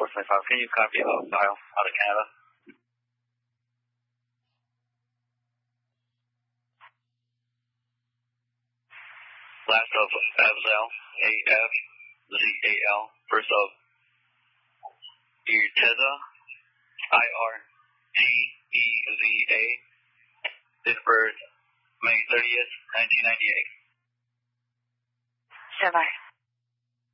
425. Can you copy the file out of Canada? Last of Afzal, AFZAL. First of Irteza, IRTEZA. Date of birth, May 30th, 1998. Stand by.